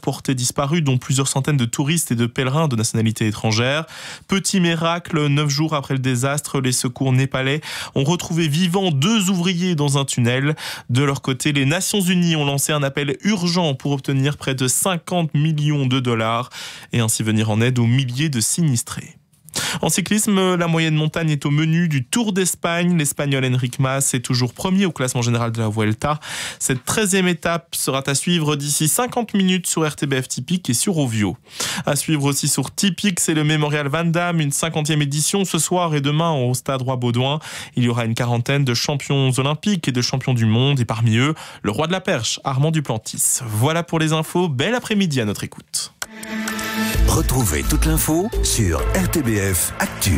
portés disparus, dont plusieurs centaines de touristes et de pèlerins de nationalité étrangère. Petit miracle, 9 jours après le désastre, les secours népalais ont retrouvé vivants 2 ouvriers dans un tunnel. De leur côté, les Nations Unies ont lancé un appel urgent pour obtenir près de 50 millions de dollars et ainsi venir en aide aux milliers de sinistrés. En cyclisme, la moyenne montagne est au menu du Tour d'Espagne. L'Espagnol Enric Mas est toujours premier au classement général de la Vuelta. Cette 13e étape sera à suivre d'ici 50 minutes sur RTBF Typique et sur Ovio. À suivre aussi sur Typique, c'est le Mémorial Van Damme, une 50e édition ce soir et demain au Stade Roi-Baudouin. Il y aura une quarantaine de champions olympiques et de champions du monde et parmi eux, le roi de la perche, Armand Duplantis. Voilà pour les infos. Bel après-midi à notre écoute. Retrouvez toute l'info sur RTBF Actu.